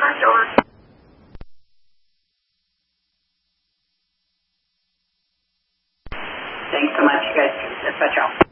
front door. Thanks so much, you guys. Dispatch out.